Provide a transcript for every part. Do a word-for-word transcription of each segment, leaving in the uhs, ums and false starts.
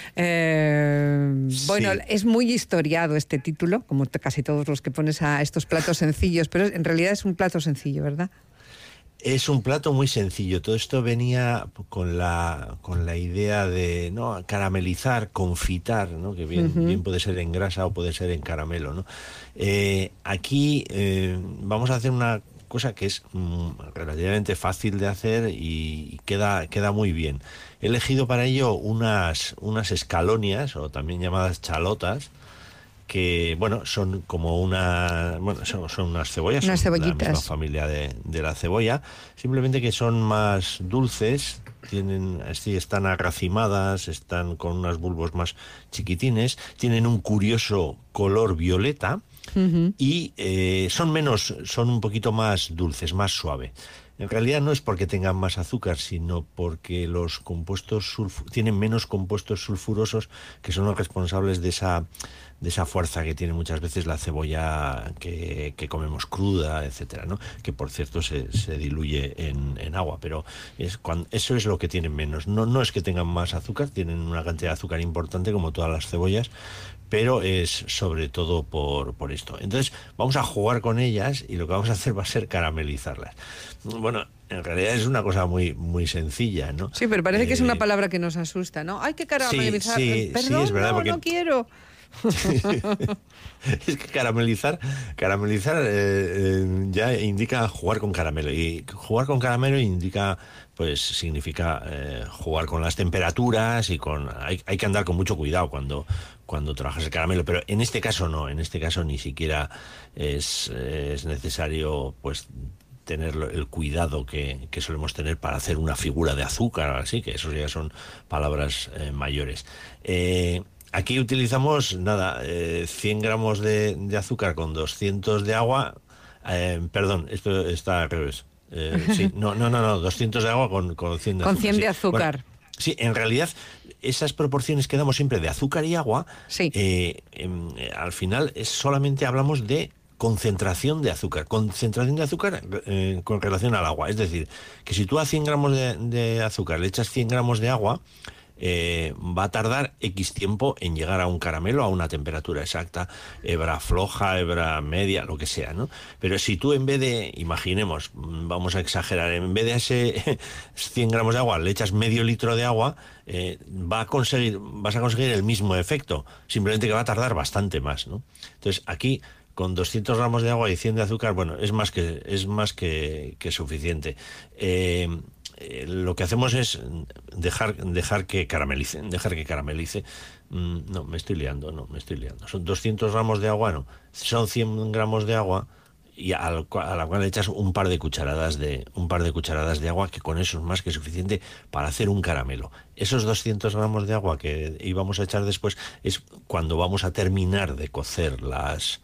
Eh, Sí. Bueno, es muy historiado este título, como t- casi todos los que pones a estos platos sencillos, pero en realidad es un plato sencillo, ¿verdad? Es un plato muy sencillo. Todo esto venía con la, con la idea de no caramelizar, confitar, ¿no? Que bien, Ujú. bien puede ser en grasa o puede ser en caramelo, ¿no? Eh, aquí eh, vamos a hacer una cosa que es mm, relativamente fácil de hacer y, y queda, queda muy bien. He elegido para ello unas, unas escalonias, o también llamadas chalotas, que bueno, son como una, bueno, son, son unas cebollas, Unas son de la misma cebollitas. familia de, de la cebolla, simplemente que son más dulces, tienen, sí, están arracimadas, están con unos bulbos más chiquitines, tienen un curioso color violeta Ujú. y eh, son menos, son un poquito más dulces, más suave. En realidad no es porque tengan más azúcar, sino porque los compuestos sulfu- tienen menos compuestos sulfurosos, que son los responsables de esa de esa fuerza que tiene muchas veces la cebolla que, que comemos cruda, etcétera, ¿no? Que por cierto se, se diluye en, en agua, pero es cuando, eso es lo que tienen menos. No, no es que tengan más azúcar, tienen una cantidad de azúcar importante como todas las cebollas, pero es sobre todo por, por esto. Entonces vamos a jugar con ellas y lo que vamos a hacer va a ser caramelizarlas. Bueno, en realidad es una cosa muy, muy sencilla, ¿no? Sí, pero parece que es una Eh, palabra que nos asusta, ¿no? Hay que sí, caramelizar. Eh, sí, sí, es Perdón, verdad, no, porque no quiero. es que caramelizar, caramelizar eh, eh, ya indica jugar con caramelo, y jugar con caramelo indica, pues significa eh, jugar con las temperaturas y con, hay, hay que andar con mucho cuidado cuando cuando trabajas el caramelo, pero en este caso no, en este caso ni siquiera es, es necesario, pues tener lo- el cuidado que, que solemos tener para hacer una figura de azúcar, así que eso ya son palabras eh, mayores. Eh, Aquí utilizamos, nada, eh, cien gramos de, de azúcar con doscientos de agua. Eh, perdón, esto está al revés. Eh, sí, no, no, no, no, doscientos de agua con, con cien de Con azúcar. cien Sí. de Bueno, azúcar. sí, en realidad esas proporciones que damos siempre de azúcar y agua, Sí. eh, em, eh, al final es solamente hablamos de concentración de azúcar, concentración de azúcar eh, con relación al agua. Es decir, que si tú a cien gramos de, de azúcar le echas cien gramos de agua, eh, va a tardar X tiempo en llegar a un caramelo a una temperatura exacta, hebra floja, hebra media, lo que sea, ¿no? Pero si tú en vez de, imaginemos, mm, vamos a exagerar, en vez de ese cien gramos de agua le echas medio litro de agua, eh, va a conseguir, vas a conseguir el mismo efecto, simplemente que va a tardar bastante más, ¿no? Entonces aquí con doscientos gramos de agua y cien de azúcar, bueno, es más que es más que, que suficiente. Eh, eh, lo que hacemos es dejar dejar que caramelice, dejar que caramelice. Mm, no, me estoy liando, no, me estoy liando. Son doscientos gramos de agua, no, son cien gramos de agua y al, a la cual le echas un par de cucharadas de un par de cucharadas de agua, que con eso es más que suficiente para hacer un caramelo. Esos doscientos gramos de agua que íbamos a echar después es cuando vamos a terminar de cocer las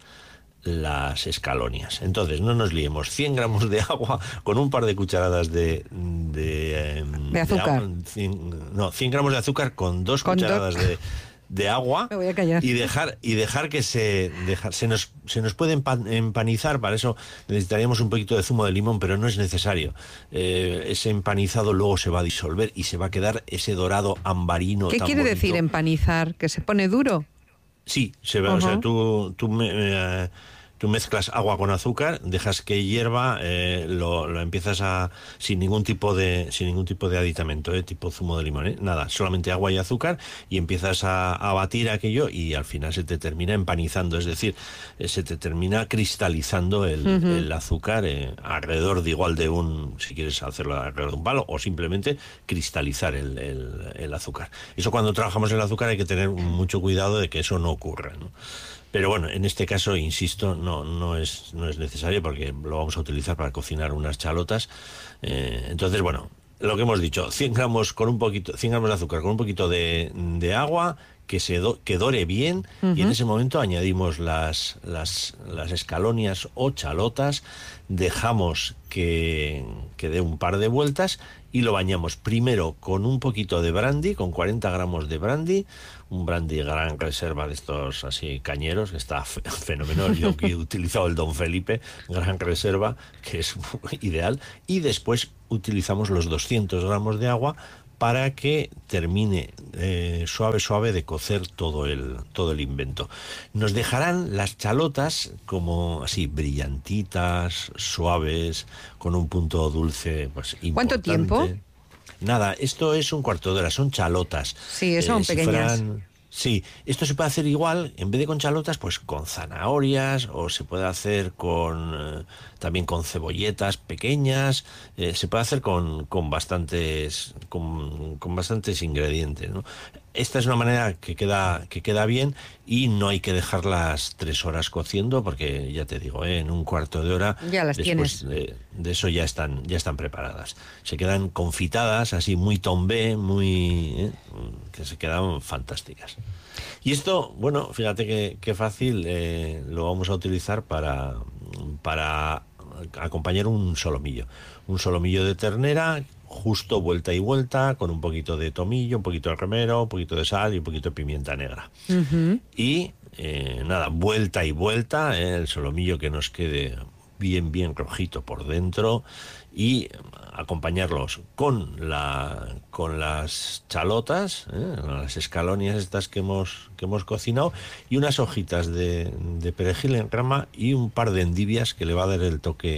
las escalonias. Entonces, no nos liemos, cien gramos de agua con un par de cucharadas de... De, eh, De azúcar. agua, cien, no, cien gramos de azúcar con dos Con do- cucharadas de, de agua. Me voy a callar. Y dejar, y dejar que se... Dejar, se, nos, se nos puede empan- empanizar, para eso necesitaríamos un poquito de zumo de limón, pero no es necesario. Eh, ese empanizado luego se va a disolver y se va a quedar ese dorado ambarino ¿Qué tan quiere bonito. decir empanizar? ¿Que se pone duro? Sí, se va, o sea, Ajá. tú, tú, me- eh, tú mezclas agua con azúcar, dejas que hierva, eh, lo, lo empiezas a sin ningún tipo de sin ningún tipo de aditamento, eh, tipo zumo de limón, eh, nada, solamente agua y azúcar, y empiezas a, a batir aquello y al final se te termina empanizando, es decir, eh, se te termina cristalizando el, Ujú. el azúcar eh, alrededor de igual de un, si quieres hacerlo alrededor de un palo, o simplemente cristalizar el, el, el azúcar. Eso cuando trabajamos el azúcar hay que tener mucho cuidado de que eso no ocurra, ¿no? Pero bueno, en este caso, insisto, no, no es, no es necesario porque lo vamos a utilizar para cocinar unas chalotas. Eh, entonces, bueno, lo que hemos dicho, cien gramos con un poquito, cien gramos de azúcar con un poquito de, de agua, que se do, que dore bien, y en ese momento añadimos las, las, las escalonias o chalotas, dejamos que, que dé un par de vueltas y lo bañamos primero con un poquito de brandy, con cuarenta gramos de brandy, un brandy gran reserva de estos así cañeros, que está fe- fenomenal. Yo que he utilizado el Don Felipe, gran reserva, que es ideal, y después utilizamos los doscientos gramos de agua para que termine eh, suave, suave de cocer todo el, todo el invento. Nos dejarán las chalotas como así, brillantitas, suaves, con un punto dulce pues importante. ¿Cuánto tiempo? Nada, esto es un cuarto de hora, son chalotas. Sí, son eh, pequeñas. Si fueran, sí, esto se puede hacer igual, en vez de con chalotas, pues con zanahorias, o se puede hacer con eh, también con cebolletas pequeñas, eh, se puede hacer con, con bastantes con, con bastantes ingredientes, ¿no? Esta es una manera que queda que queda bien y no hay que dejarlas tres horas cociendo porque ya te digo, ¿eh? En un cuarto de hora ya las después tienes. De, de eso ya están ya están preparadas. Se quedan confitadas, así muy tombé, muy ¿eh? que se quedan fantásticas. Y esto, bueno, fíjate que, que fácil eh, lo vamos a utilizar para para acompañar un solomillo, un solomillo de ternera. Justo vuelta y vuelta, con un poquito de tomillo, un poquito de romero, un poquito de sal y un poquito de pimienta negra. Uh-huh. Y eh, nada, vuelta y vuelta, eh, el solomillo que nos quede bien, bien rojito por dentro y acompañarlos con la con las chalotas, eh, las escalonias estas que hemos que hemos cocinado y unas hojitas de, de perejil en rama y un par de endivias que le va a dar el toque,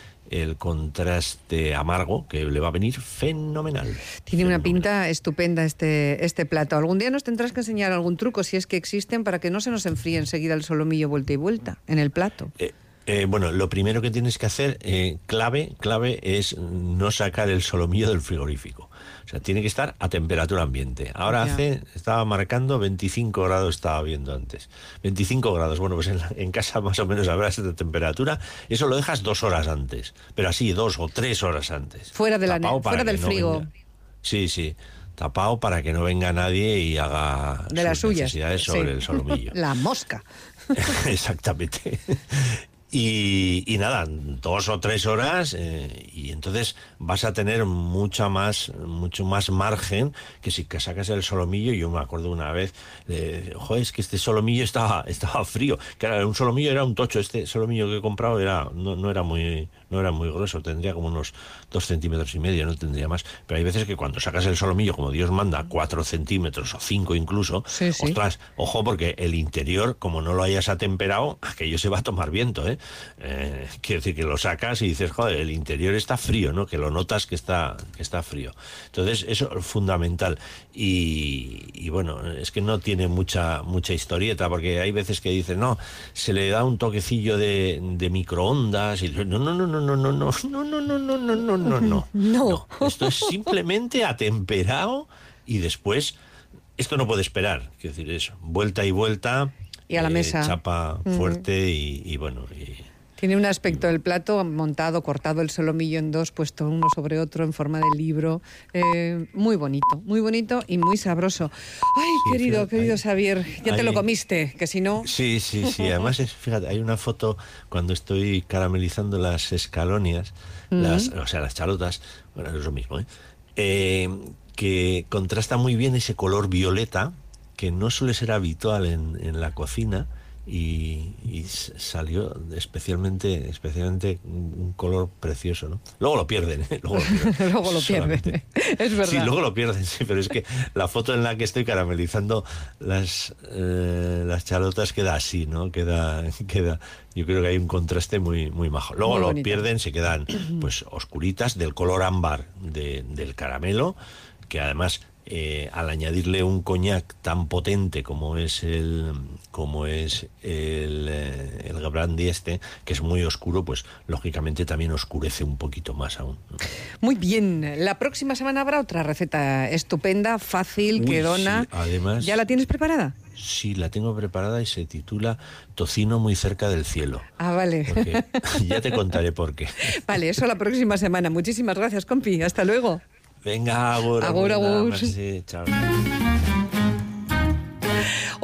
el contraste amargo que le va a venir fenomenal. Tiene fenomenal. Una pinta estupenda este, este plato. Algún día nos tendrás que enseñar algún truco, si es que existen, para que no se nos enfríe enseguida el solomillo vuelta y vuelta en el plato. Eh, eh, bueno, lo primero que tienes que hacer, eh, clave, clave, es no sacar el solomillo del frigorífico. O sea, tiene que estar a temperatura ambiente. Ahora ya. hace, estaba marcando veinticinco grados, estaba viendo antes. veinticinco grados, bueno, pues en, la, en casa más o menos habrá esa temperatura. Eso lo dejas dos horas antes, pero así dos o tres horas antes. Fuera, de la ne- fuera del no frigo. Venga. Sí, sí, tapado para que no venga nadie y haga de las sus suyas. necesidades sobre sí. el solomillo. La mosca. Exactamente. Y, y nada, dos o tres horas eh, y entonces vas a tener mucha más, mucho más margen que si que sacas el solomillo. Yo me acuerdo una vez, eh, joder, es que este solomillo estaba, estaba frío. Claro, un solomillo era un tocho, este solomillo que he comprado era, no, no era muy, no era muy grueso, tendría como unos dos centímetros y medio, no tendría más. Pero hay veces que cuando sacas el solomillo, como Dios manda, cuatro centímetros o cinco incluso, sí, sí. ostras, ojo, porque el interior, como no lo hayas atemperado, aquello se va a tomar viento, ¿eh? Eh, quiere decir que lo sacas y dices, joder, el interior está frío, ¿no? Que lo notas que está, que está frío. Entonces, eso es fundamental. Y, y bueno, es que no tiene mucha, mucha historieta, porque hay veces que dicen, no, se le da un toquecillo de, de microondas y no, no, no, no, no, no, no, no, no, no, no, no, no, no, no, no. No. Esto es simplemente atemperado y después, esto no puede esperar, quiero decir eso, vuelta y vuelta. Y a la eh, mesa. Chapa fuerte y, y bueno. Y, Tiene un aspecto del plato montado, cortado el solomillo en dos, puesto uno sobre otro en forma de libro. Eh, muy bonito, muy bonito y muy sabroso. Ay, sí, querido, fíjate, querido hay, Xavier, ya hay, te lo comiste, que si no... Sí, sí, sí. Además, es, fíjate, hay una foto cuando estoy caramelizando las escalonias, uh-huh. las, o sea, las chalotas, bueno, es lo mismo, ¿eh? Eh, que contrasta muy bien ese color violeta, que no suele ser habitual en, en la cocina y, y salió especialmente especialmente un color precioso, ¿no? Luego lo pierden, ¿eh? Luego lo pierden. luego lo pierden. Es verdad. Sí, luego lo pierden, sí, pero es que la foto en la que estoy caramelizando las eh, las chalotas queda así, ¿no? Queda queda yo creo que hay un contraste muy muy majo. Luego muy lo bonito. Pierden, se quedan pues oscuritas del color ámbar de, del caramelo, que además Eh, al añadirle un coñac tan potente como es el como es el, eh, el brandy este, que es muy oscuro, pues lógicamente también oscurece un poquito más aún, ¿no? Muy bien, la próxima semana habrá otra receta estupenda, fácil, Uy, que dona. Sí, además, ¿ya la tienes preparada? Sí, la tengo preparada y se titula Tocino muy cerca del cielo. Ah, vale. Porque ya te contaré por qué. Vale, eso la próxima semana. Muchísimas gracias, compi. Hasta luego. Venga, agur, agur, agur. Merci, chao.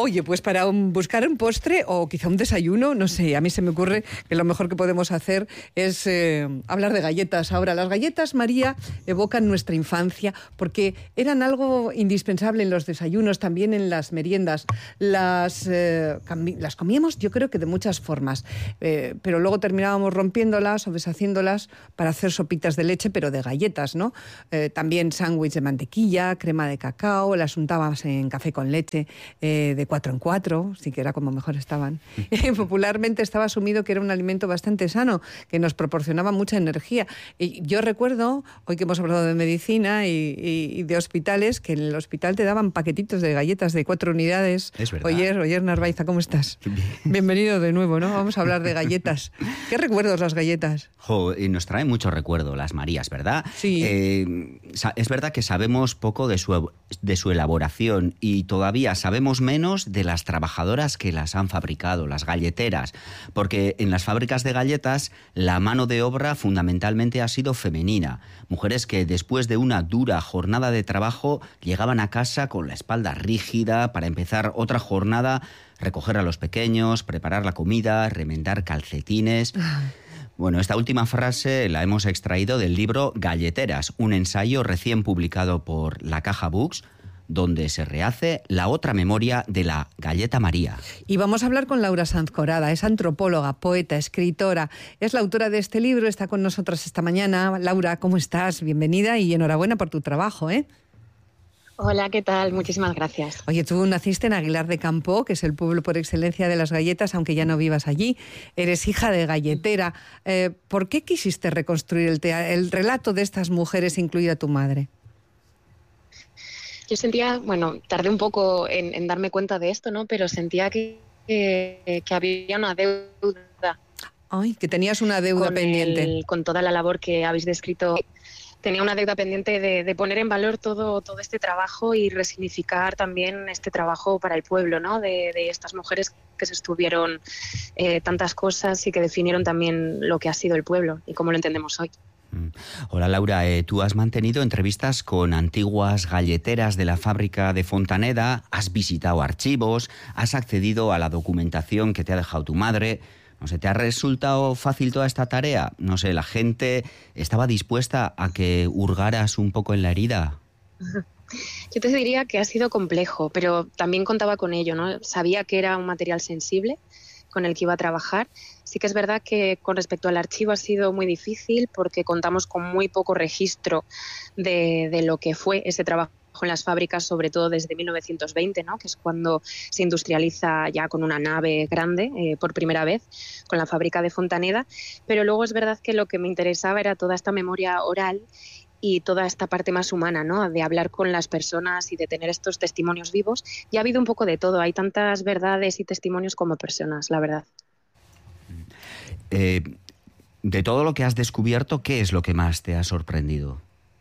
Oye, pues para un, buscar un postre o quizá un desayuno, no sé, a mí se me ocurre que lo mejor que podemos hacer es eh, hablar de galletas. Ahora, las galletas, María, evocan nuestra infancia porque eran algo indispensable en los desayunos, también en las meriendas. Las, eh, las comíamos, yo creo que de muchas formas, eh, pero luego terminábamos rompiéndolas o deshaciéndolas para hacer sopitas de leche, pero de galletas, ¿no? Eh, también sándwich de mantequilla, crema de cacao, las untábamos en café con leche, eh, de cuatro en cuatro, sí que era como mejor estaban. Popularmente estaba asumido que era un alimento bastante sano, que nos proporcionaba mucha energía. Y yo recuerdo, hoy que hemos hablado de medicina y, y, y de hospitales, que en el hospital te daban paquetitos de galletas de cuatro unidades. Es verdad. Oyer, Oyer Narvaiza, ¿cómo estás? Bien. Bienvenido de nuevo, ¿no? Vamos a hablar de galletas. ¿Qué recuerdos las galletas? Jo, y nos trae mucho recuerdo las Marías, ¿verdad? Sí. Eh, es verdad que sabemos poco de su, de su elaboración y todavía sabemos menos de las trabajadoras que las han fabricado, las galleteras, porque en las fábricas de galletas la mano de obra fundamentalmente ha sido femenina. Mujeres que después de una dura jornada de trabajo llegaban a casa con la espalda rígida para empezar otra jornada, recoger a los pequeños, preparar la comida, remendar calcetines. Bueno, esta última frase la hemos extraído del libro Galleteras, un ensayo recién publicado por La Caja Books, donde se rehace la otra memoria de la galleta María. Y vamos a hablar con Laura Sanz Corada, es antropóloga, poeta, escritora, es la autora de este libro, está con nosotros esta mañana. Laura, ¿cómo estás? Bienvenida y enhorabuena por tu trabajo, ¿eh? Hola, ¿qué tal? Muchísimas gracias. Oye, tú naciste en Aguilar de Campoo, que es el pueblo por excelencia de las galletas, aunque ya no vivas allí. Eres hija de galletera. Eh, ¿Por qué quisiste reconstruir el, el relato de estas mujeres, incluida tu madre? Yo sentía, bueno, tardé un poco en, en darme cuenta de esto, ¿no? Pero sentía que, que, que había una deuda. Ay, que tenías una deuda con pendiente. El, con toda la labor que habéis descrito. Tenía una deuda pendiente de, de poner en valor todo, todo este trabajo y resignificar también este trabajo para el pueblo, ¿no? De, de estas mujeres que se estuvieron eh, tantas cosas y que definieron también lo que ha sido el pueblo y cómo lo entendemos hoy. Hola Laura, eh, tú has mantenido entrevistas con antiguas galleteras de la fábrica de Fontaneda, has visitado archivos, has accedido a la documentación que te ha dejado tu madre. No sé, ¿te ha resultado fácil toda esta tarea? No sé, ¿la gente estaba dispuesta a que hurgaras un poco en la herida? Yo te diría que ha sido complejo, pero también contaba con ello, ¿no? Sabía que era un material sensible con el que iba a trabajar. Sí que es verdad que con respecto al archivo ha sido muy difícil porque contamos con muy poco registro de, de lo que fue ese trabajo en las fábricas, sobre todo desde mil novecientos veinte, ¿no? Que es cuando se industrializa ya con una nave grande eh, por primera vez, con la fábrica de Fontaneda. Pero luego es verdad que lo que me interesaba era toda esta memoria oral y toda esta parte más humana, ¿no? De hablar con las personas y de tener estos testimonios vivos. Y ha habido un poco de todo, hay tantas verdades y testimonios como personas, la verdad. Eh, de todo lo que has descubierto, ¿qué es lo que más te ha sorprendido?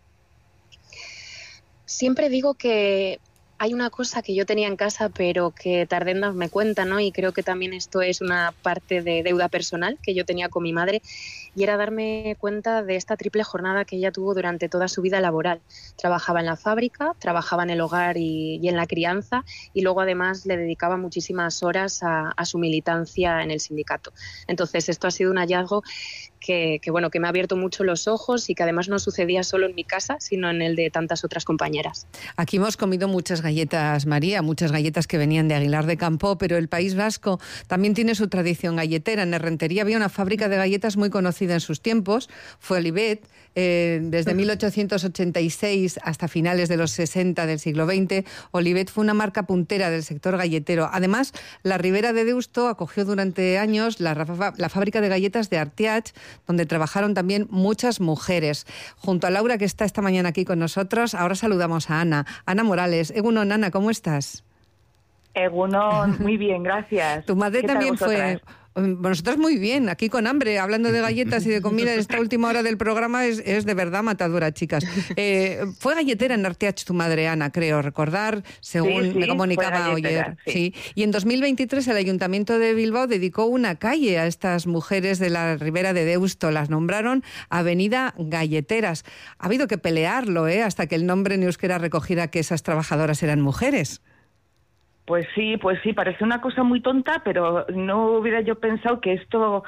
Siempre digo que hay una cosa que yo tenía en casa, pero que tardé en darme cuenta, ¿no? Y creo que también esto es una parte de deuda personal que yo tenía con mi madre, y era darme cuenta de esta triple jornada que ella tuvo durante toda su vida laboral. Trabajaba en la fábrica, trabajaba en el hogar y, y en la crianza, y luego además le dedicaba muchísimas horas a, a su militancia en el sindicato. Entonces esto ha sido un hallazgo que, que, bueno, que me ha abierto mucho los ojos y que además no sucedía solo en mi casa, sino en el de tantas otras compañeras. Aquí hemos comido muchas galletas, María, muchas galletas que venían de Aguilar de Campoo, pero el País Vasco también tiene su tradición galletera. En Errentería había una fábrica de galletas muy conocida en sus tiempos, fue Olivet, eh, desde mil ochocientos ochenta y seis hasta finales de los sesenta del siglo veinte. Olivet fue una marca puntera del sector galletero. Además, la Ribera de Deusto acogió durante años la, la fábrica de galletas de Artiach, donde trabajaron también muchas mujeres. Junto a Laura, que está esta mañana aquí con nosotros, ahora saludamos a Ana. Ana Morales. Egunon, Ana, ¿cómo estás? Egunon, muy bien, gracias. Tu madre también fue... Nosotros muy bien, aquí con hambre, hablando de galletas y de comida. Esta última hora del programa es, es de verdad matadora, chicas. Eh, fue galletera en Artiach tu madre, Ana, creo recordar, según sí, sí, me comunicaba ayer. Sí. Sí. Y en dos mil veintitrés el Ayuntamiento de Bilbao dedicó una calle a estas mujeres de la Ribera de Deusto. Las nombraron Avenida Galleteras. Ha habido que pelearlo, ¿eh? Hasta que el nombre en euskera recogiera que esas trabajadoras eran mujeres. Pues sí, pues sí, parece una cosa muy tonta, pero no hubiera yo pensado que esto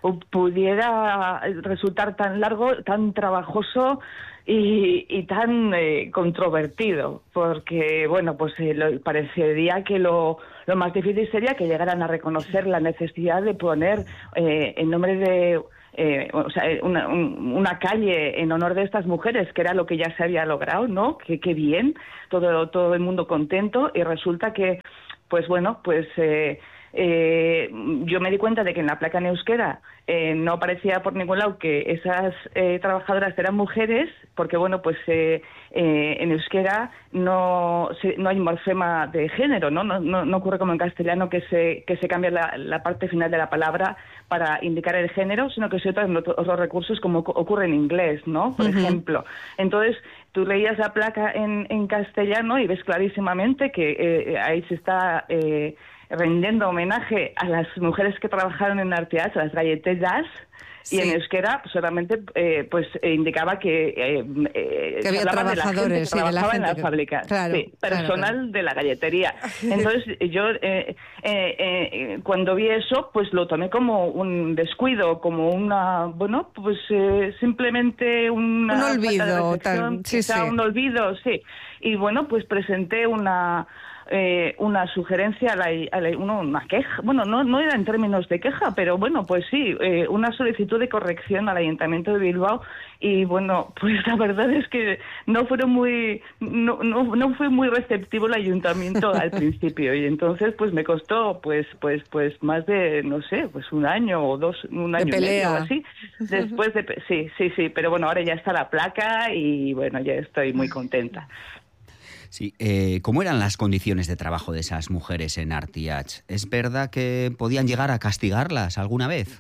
pudiera resultar tan largo, tan trabajoso y, y tan eh, controvertido, porque, bueno, pues eh, lo, parecería que lo, lo más difícil sería que llegaran a reconocer la necesidad de poner eh, en nombre de... Eh, o sea, una, un, una calle en honor de estas mujeres, que era lo que ya se había logrado, ¿no? Que, que bien, todo, todo el mundo contento, y resulta que, pues bueno, pues eh, eh, yo me di cuenta de que en la placa en euskera eh, no aparecía por ningún lado que esas eh, trabajadoras eran mujeres, porque bueno, pues eh, eh, en euskera no, se, no hay morfema de género, ¿no? No, no, no ocurre como en castellano que se, que se cambia la, la parte final de la palabra para indicar el género, sino que se usan otros recursos como ocurre en inglés, ¿no? Por uh-huh. ejemplo. Entonces, tú leías la placa en, en castellano y ves clarísimamente que eh, ahí se está eh, rendiendo homenaje a las mujeres que trabajaron en Arteach, a las galleteras, sí. Y en euskera solamente eh, pues eh, indicaba que, eh, eh, que había trabajadores, que sí, de la gente en la que... fábrica, claro, sí, personal claro, claro. de la galletería. Entonces yo eh, eh, eh, cuando vi eso, pues lo tomé como un descuido, como una, bueno, pues eh, simplemente una un olvido, tal, sí, quizá sí. un olvido, sí. Y bueno, pues presenté una Eh, una sugerencia, a la, a la, uno, una queja, bueno, no, no era en términos de queja, pero bueno, pues sí, eh, una solicitud de corrección al Ayuntamiento de Bilbao y bueno, pues la verdad es que no fueron muy, no, no, no fue muy receptivo el Ayuntamiento al principio y entonces pues me costó pues, pues, pues más de, no sé, pues un año o dos, un año de y medio pelea. así, después de, sí, sí, sí, pero bueno, ahora ya está la placa y bueno, ya estoy muy contenta. Sí, eh, ¿cómo eran las condiciones de trabajo de esas mujeres en Arteach? ¿Es verdad que podían llegar a castigarlas alguna vez?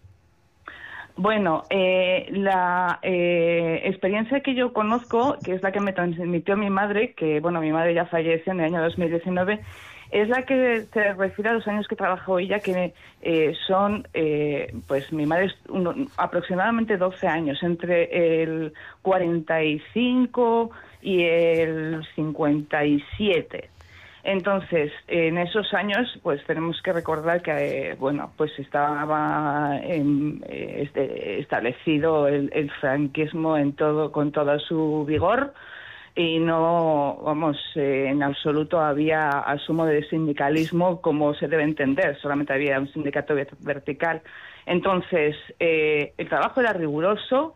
Bueno, eh, la eh, experiencia que yo conozco, que es la que me transmitió mi madre, que bueno, mi madre ya falleció en el año dos mil diecinueve, es la que se refiere a los años que trabajó ella, que eh, son, eh, pues mi madre, uno, aproximadamente doce años, entre el cuarenta y cinco y el cincuenta y siete. Entonces, en esos años, pues tenemos que recordar que, eh, bueno, pues estaba en, eh, este, establecido el, el franquismo en todo, con toda su vigor, y no, vamos, eh, en absoluto había asumo de sindicalismo como se debe entender, solamente había un sindicato vertical. Entonces, eh, el trabajo era riguroso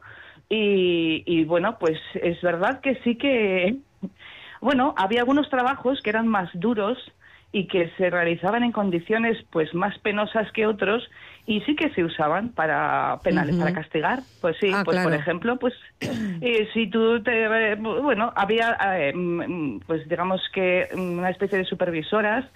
y, y, bueno, pues es verdad que sí que, bueno, había algunos trabajos que eran más duros y que se realizaban en condiciones pues más penosas que otros y sí que se usaban para penales, uh-huh. para castigar. Pues sí, ah, pues claro. por ejemplo, pues eh, si tú te, eh, bueno, había eh, pues digamos que una especie de supervisoras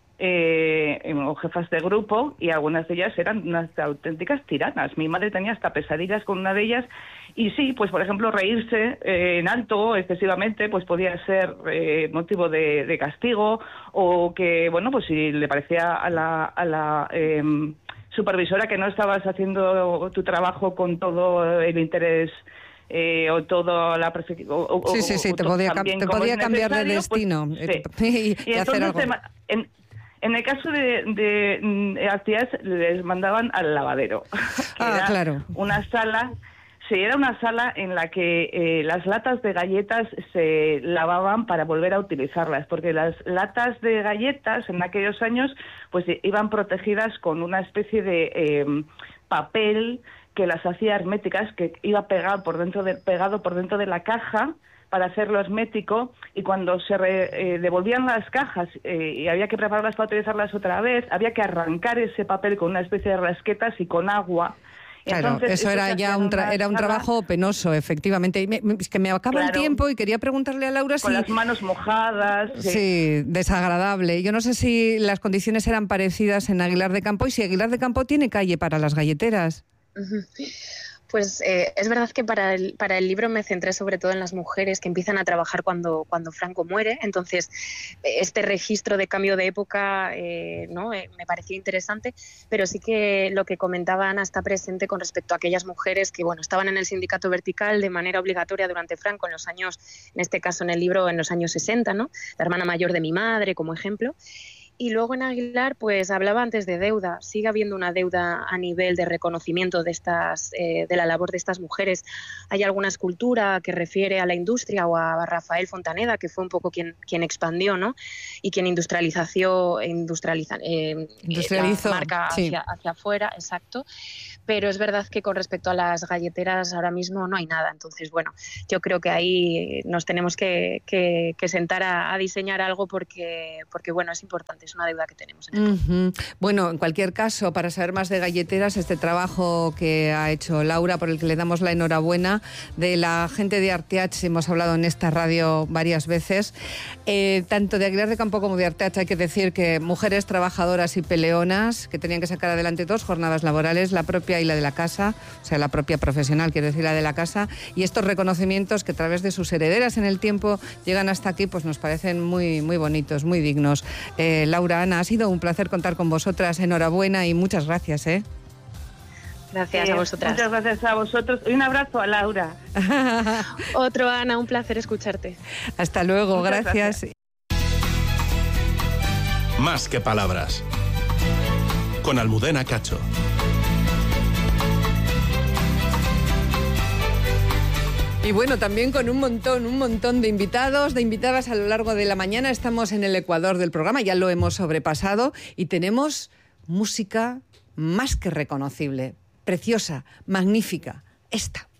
eh, o jefas de grupo y algunas de ellas eran unas auténticas tiranas. Mi madre tenía hasta pesadillas con una de ellas y sí, pues por ejemplo reírse eh, en alto excesivamente pues podía ser eh, motivo de, de castigo o que, bueno, pues si le parecía a la, a la eh, supervisora que no estabas haciendo tu trabajo con todo el interés Eh, o todo la o, sí sí sí o, te podía, te podía cambiar de destino pues, sí. y, y, y hacer algo. En, en el caso de, de, de Arteach les mandaban al lavadero que ah era claro una sala sí era una sala en la que eh, las latas de galletas se lavaban para volver a utilizarlas porque las latas de galletas en aquellos años pues iban protegidas con una especie de eh, papel que las hacía herméticas, que iba pegado por dentro de, pegado por dentro de la caja para hacerlo hermético, y cuando se re, eh, devolvían las cajas eh, y había que prepararlas para utilizarlas otra vez, había que arrancar ese papel con una especie de rasquetas y con agua. Claro, Entonces, eso era ya un, tra- era un trabajo penoso, efectivamente. Y me, es que me acaba claro, el tiempo y quería preguntarle a Laura con si... Con las manos mojadas. Sí. sí, desagradable. Yo no sé si las condiciones eran parecidas en Aguilar de Campo y si Aguilar de Campo tiene calle para las galleteras. Pues eh, es verdad que para el, para el libro me centré sobre todo en las mujeres que empiezan a trabajar cuando, cuando Franco muere. Entonces, este registro de cambio de época eh, ¿no? eh, me pareció interesante, pero sí que lo que comentaba Ana está presente con respecto a aquellas mujeres que bueno, estaban en el sindicato vertical de manera obligatoria durante Franco en los años, en este caso en el libro, en los años sesenta, ¿no? La hermana mayor de mi madre, como ejemplo. Y luego en Aguilar, pues hablaba antes de deuda. Sigue habiendo una deuda a nivel de reconocimiento de estas, eh, de la labor de estas mujeres. Hay alguna escultura que refiere a la industria o a Rafael Fontaneda, que fue un poco quien, quien expandió, ¿no? Y quien industrializó, industrializa, eh, Industrializó, la marca sí. hacia, hacia afuera, exacto. Pero es verdad que con respecto a las galleteras ahora mismo no hay nada. Entonces, bueno, yo creo que ahí nos tenemos que, que, que sentar a, a diseñar algo porque, porque, bueno, es importante, es una deuda que tenemos. En el Uh-huh. Bueno, en cualquier caso, para saber más de galleteras, este trabajo que ha hecho Laura, por el que le damos la enhorabuena, de la gente de Arteach, hemos hablado en esta radio varias veces, eh, tanto de Aguilar de Campo como de Arteach, hay que decir que mujeres trabajadoras y peleonas que tenían que sacar adelante dos jornadas laborales, la propia y la de la casa, o sea, la propia profesional, quiero decir, la de la casa, y estos reconocimientos que a través de sus herederas en el tiempo llegan hasta aquí, pues nos parecen muy, muy bonitos, muy dignos. Eh, Laura, Ana, ha sido un placer contar con vosotras, enhorabuena y muchas gracias, ¿eh? Gracias Eh, a vosotras. Muchas gracias a vosotros y un abrazo a Laura. Otro, Ana, un placer escucharte. Hasta luego, Muchas gracias. gracias. Más que palabras. Con Almudena Cacho. Y bueno, también con un montón, un montón de invitados, de invitadas a lo largo de la mañana. Estamos en el ecuador del programa, ya lo hemos sobrepasado y tenemos música más que reconocible, preciosa, magnífica, esta.